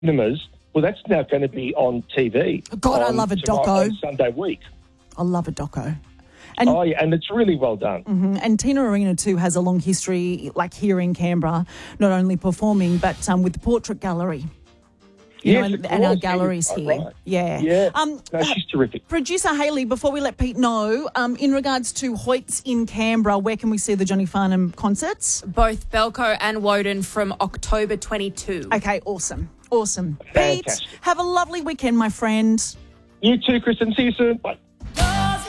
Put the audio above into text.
cinemas. Well, that's now going to be on TV. God, I love a doco. On Sunday week. I love a doco. And, and it's really well done. Mm-hmm. And Tina Arena too has a long history, like here in Canberra, not only performing but with the Portrait Gallery. And our galleries here. Right. Yeah. No, she's terrific. Producer Hayley, before we let Pete know, in regards to Hoyts in Canberra, where can we see the Johnny Farnham concerts? Both Belco and Woden from October 22. Okay, awesome. Fantastic. Pete, have a lovely weekend, my friend. You too, Kristen. See you soon. Bye.